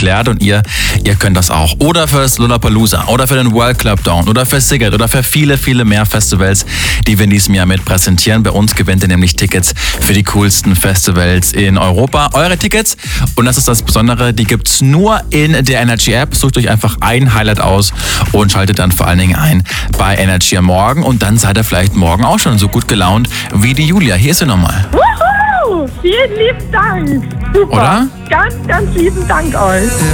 geklärt und ihr könnt das auch. Oder für das Lollapalooza oder für den World Club Down oder für Sigurd oder für viele, viele mehr Festivals, die wir in diesem Jahr mit präsentieren. Bei uns gewinnt ihr nämlich Tickets für die coolsten Festivals in Europa. Eure Tickets, und das ist das Besondere, die gibt's nur in der Energy App. Sucht euch einfach ein Highlight aus und schaltet dann vor allen Dingen ein bei Energy am Morgen. Und dann seid ihr vielleicht morgen auch schon so gut gelaunt wie die Julia. Hier ist sie nochmal. Wuhu! Vielen lieben Dank. Super. Oder? Ganz, ganz lieben Dank euch.